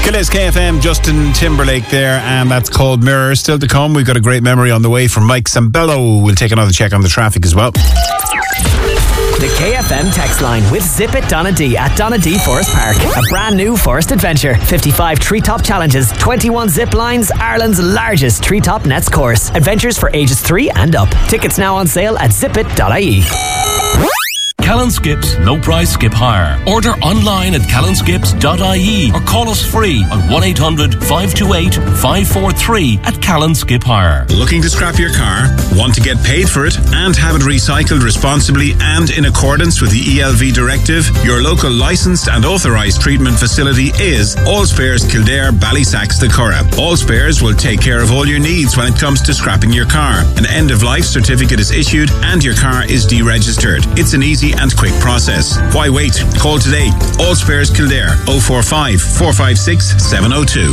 Killis KFM, Justin Timberlake there, and that's called Mirror. Still to come, we've got a great memory on the way from Mike Sambello. We'll take another check on the traffic as well. The KFM text line with Zip It Donna D at Donna D Forest Park. A brand new forest adventure. 55 treetop challenges, 21 zip lines, Ireland's largest treetop nets course. Adventures for ages 3 and up. Tickets now on sale at zipit.ie. Callan Skips, no price, skip hire. Order online at callanskips.ie or call us free on 1-800-528-543 at Callan Skip Hire. Looking to scrap your car? Want to get paid for it and have it recycled responsibly and in accordance with the ELV directive? Your local licensed and authorised treatment facility is All Spares Kildare, Ballysacks, the Curragh. All Spares will take care of all your needs when it comes to scrapping your car. An end-of-life certificate is issued and your car is deregistered. It's an easy and quick process. Why wait? Call today. All Spares Kildare 045 456 702.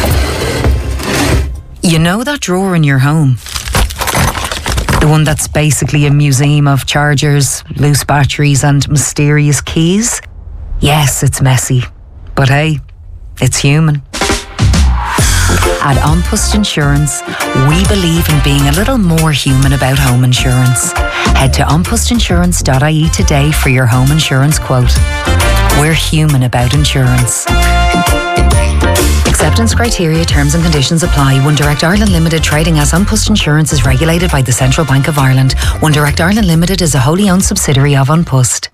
You know that drawer in your home? The one that's basically a museum of chargers, loose batteries and mysterious keys? Yes, it's messy. But hey, it's human. At An Post Insurance, we believe in being a little more human about home insurance. Head to onpostinsurance.ie today for your home insurance quote. We're human about insurance. Acceptance criteria, terms and conditions apply. One Direct Ireland Limited, trading as An Post Insurance, is regulated by the Central Bank of Ireland. One Direct Ireland Limited is a wholly owned subsidiary of An Post.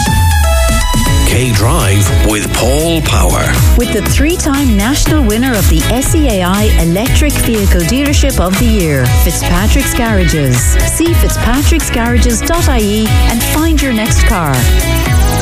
K-Drive with Paul Power. With the 3-time national winner of the SEAI Electric Vehicle Dealership of the Year, Fitzpatrick's Garages. See fitzpatricksgarages.ie and find your next car.